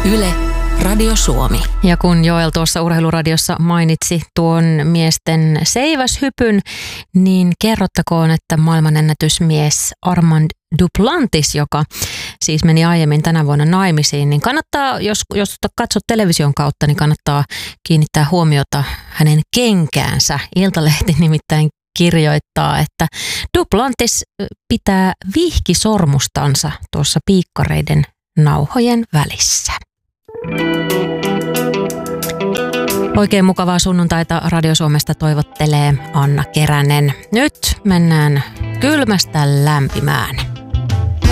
Yle, Radio Suomi. Ja kun Joel tuossa Urheiluradiossa mainitsi tuon miesten seiväshypyn, niin kerrottakoon, että maailmanennätysmies Armand Duplantis, joka siis meni aiemmin tänä vuonna naimisiin, niin kannattaa, jos katsot television kautta, niin kannattaa kiinnittää huomiota hänen kenkäänsä. Iltalehti nimittäin kirjoittaa, että Duplantis pitää vihkisormustansa tuossa piikkareiden nauhojen välissä. Oikein mukavaa sunnuntaita Radio Suomesta toivottelee Anna Keränen. Nyt mennään kylmästä lämpimään.